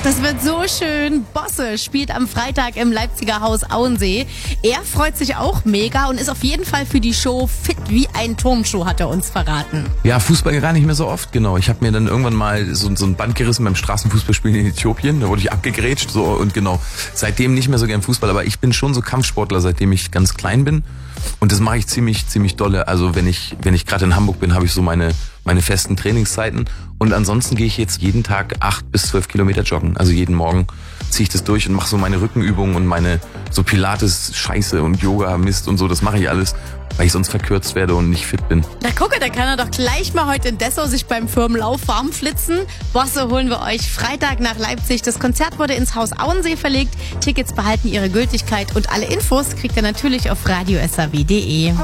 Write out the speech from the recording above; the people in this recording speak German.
Das wird so schön. Bosse spielt am Freitag im Leipziger Haus Auensee. Er freut sich auch mega und ist auf jeden Fall für die Show fit wie ein Turnschuh, hat er uns verraten. Ja, Fußball gar nicht mehr so oft, genau. Ich habe mir dann irgendwann mal so ein Band gerissen beim Straßenfußballspielen in Äthiopien. Da wurde ich abgegrätscht so und genau. Seitdem nicht mehr so gern Fußball, aber ich bin schon so Kampfsportler, seitdem ich ganz klein bin. Und das mache ich ziemlich dolle. Also wenn ich gerade in Hamburg bin, habe ich so meine festen Trainingszeiten. Und ansonsten gehe ich jetzt jeden Tag 8 bis 12 Kilometer joggen. Also jeden Morgen ziehe ich das durch und mache so meine Rückenübungen und meine so Pilates-Scheiße und Yoga-Mist und so. Das mache ich alles, weil ich sonst verkürzt werde und nicht fit bin. Na gucke, da kann er doch gleich mal heute in Dessau sich beim Firmenlauf warm flitzen. Bosse holen wir euch Freitag nach Leipzig. Das Konzert wurde ins Haus Auensee verlegt. Tickets behalten ihre Gültigkeit und alle Infos kriegt ihr natürlich auf radiosaw.de.